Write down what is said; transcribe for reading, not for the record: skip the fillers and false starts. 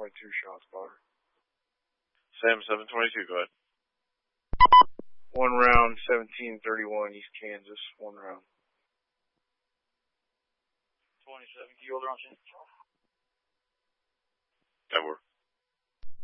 shot spotter. Sam 722, go ahead. 1 round, 1731, East Kansas. 1 round. 27, can you hold her on chin? That works.